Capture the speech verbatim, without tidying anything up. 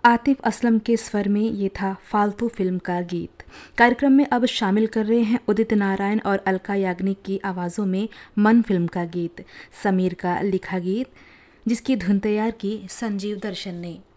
आतिफ असलम के स्वर में ये था फालतू फिल्म का गीत। कार्यक्रम में अब शामिल कर रहे हैं उदित नारायण और अलका याग्निक की आवाज़ों में मन फिल्म का गीत, समीर का लिखा गीत जिसकी धुन तैयार की संजीव दर्शन ने।